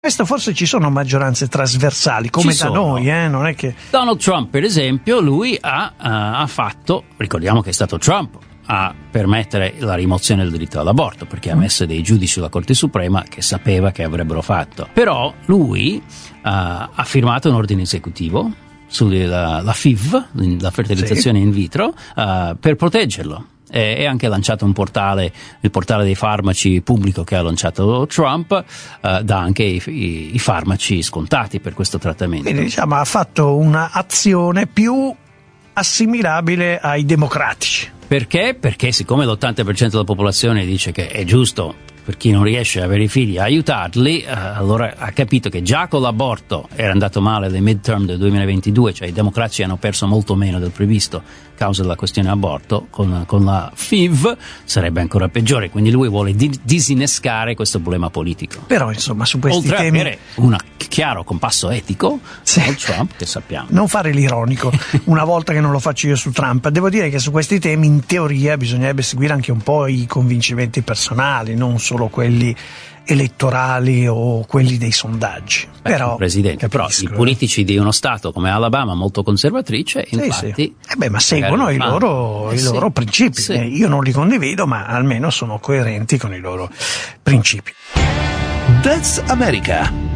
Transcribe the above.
Questo forse ci sono maggioranze trasversali, come da noi, non è che... Donald Trump, per esempio, lui ha fatto, ricordiamo che è stato Trump a permettere la rimozione del diritto all'aborto, perché ha messo dei giudici sulla Corte Suprema che sapeva che avrebbero fatto. Però lui ha firmato un ordine esecutivo sulla FIV, la fertilizzazione in vitro, per proteggerlo. E anche lanciato un portale, il portale dei farmaci pubblico che ha lanciato Trump, dà anche i farmaci scontati per questo trattamento. Quindi diciamo ha fatto un'azione più assimilabile ai democratici. Perché? Perché siccome l'80% della popolazione dice che è giusto, per chi non riesce ad avere i figli, aiutarli, allora ha capito che già con l'aborto era andato male le midterm del 2022, cioè i democratici hanno perso molto meno del previsto a causa della questione aborto, con la FIV sarebbe ancora peggiore, quindi lui vuole disinnescare questo problema politico. Però insomma su questi oltre temi... avere un chiaro compasso etico, Donald Trump, che sappiamo. Non fare l'ironico, una volta che non lo faccio io su Trump. Devo dire che su questi temi in teoria bisognerebbe seguire anche un po' i convincimenti personali, non solo quelli elettorali o quelli dei sondaggi. Però, Presidente, però i politici di uno stato come Alabama, molto conservatrice, infatti... ma seguono i loro principi. Sì. Io non li condivido, ma almeno sono coerenti con i loro principi. That's America.